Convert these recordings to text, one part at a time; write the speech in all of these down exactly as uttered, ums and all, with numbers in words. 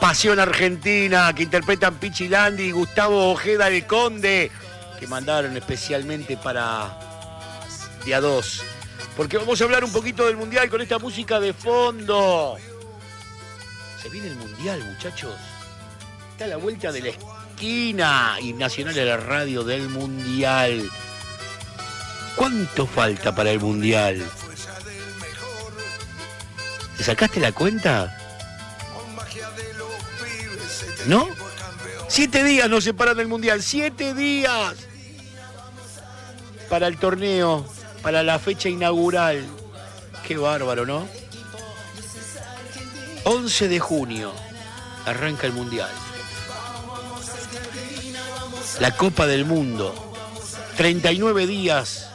Pasión Argentina, que interpretan Pichi Landi y Gustavo Ojeda el Conde, que mandaron especialmente para de a dos. Porque vamos a hablar un poquito del Mundial con esta música de fondo. Se viene el Mundial, muchachos. Está a la vuelta de la esquina. Y Nacional de la radio del Mundial. ¿Cuánto falta para el Mundial? ¿Te sacaste la cuenta? ¿No? Siete días nos separan del Mundial. Siete días. Para el torneo. Para la fecha inaugural. Qué bárbaro, ¿no? once de junio arranca el Mundial. La Copa del Mundo. treinta y nueve días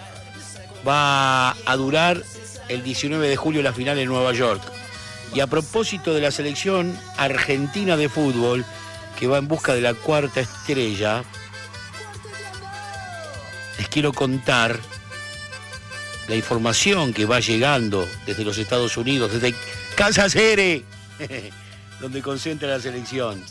va a durar el diecinueve de julio la final en Nueva York. Y a propósito de la selección argentina de fútbol, que va en busca de la cuarta estrella, les quiero contar la información que va llegando desde los Estados Unidos, desde Kansas City, donde concentra la selección.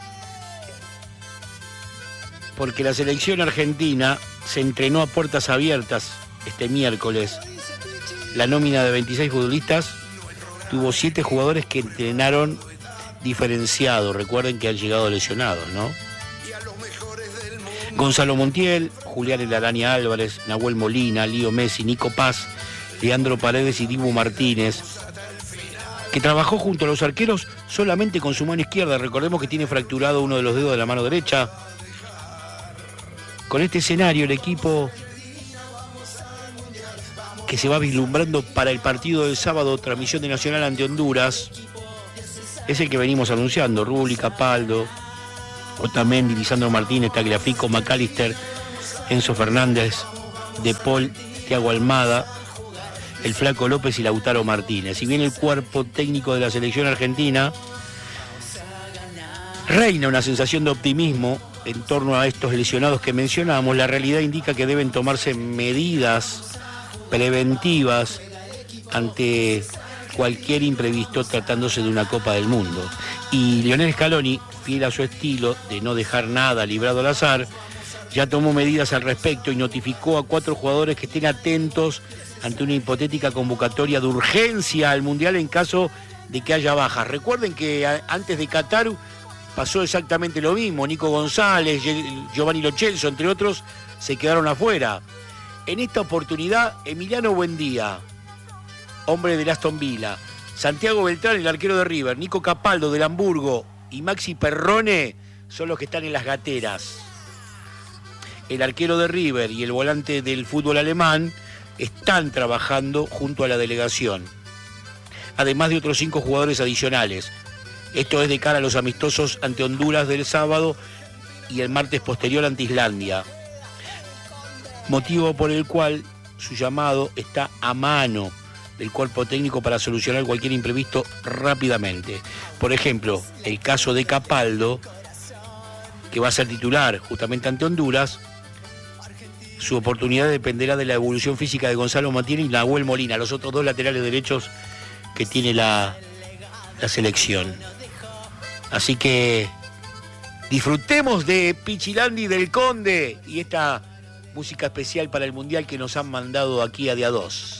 Porque la selección argentina se entrenó a puertas abiertas este miércoles. La nómina de veintiséis futbolistas tuvo siete jugadores que entrenaron diferenciado. Recuerden que han llegado lesionados, ¿no? Gonzalo Montiel, Julián El Araña Álvarez, Nahuel Molina, Lío Messi, Nico Paz, Leandro Paredes y Dibu Martínez, que trabajó junto a los arqueros solamente con su mano izquierda. Recordemos que tiene fracturado uno de los dedos de la mano derecha. Con este escenario, el equipo que se va vislumbrando para el partido del sábado, transmisión de Nacional ante Honduras, es el que venimos anunciando: Rulli, Capaldo, Otamendi, Lisandro Martínez, Tagliafico, McAllister, Enzo Fernández, De Paul, Thiago Almada, el Flaco López y Lautaro Martínez. Si bien el cuerpo técnico de la selección argentina reina una sensación de optimismo en torno a estos lesionados que mencionamos, la realidad indica que deben tomarse medidas preventivas ante cualquier imprevisto tratándose de una Copa del Mundo. Y Lionel Scaloni, fiel a su estilo de no dejar nada librado al azar, ya tomó medidas al respecto y notificó a cuatro jugadores que estén atentos ante una hipotética convocatoria de urgencia al Mundial en caso de que haya bajas. Recuerden que antes de Qatar pasó exactamente lo mismo. Nico González, Giovanni Lo Celso, entre otros, se quedaron afuera. En esta oportunidad, Emiliano Buendía, hombre del Aston Villa, Santiago Beltrán, el arquero de River, Nico Capaldo del Hamburgo y Maxi Perrone son los que están en las gateras. El arquero de River y el volante del fútbol alemán están trabajando junto a la delegación, además de otros cinco jugadores adicionales. Esto es de cara a los amistosos ante Honduras del sábado y el martes posterior ante Islandia, motivo por el cual su llamado está a mano del cuerpo técnico para solucionar cualquier imprevisto rápidamente. Por ejemplo, el caso de Capaldo, que va a ser titular justamente ante Honduras. Su oportunidad dependerá de la evolución física de Gonzalo Montiel y Nahuel Molina, los otros dos laterales derechos que tiene la, la selección. Así que disfrutemos de Pichi Landi del Conde y esta música especial para el Mundial que nos han mandado aquí a de a dos.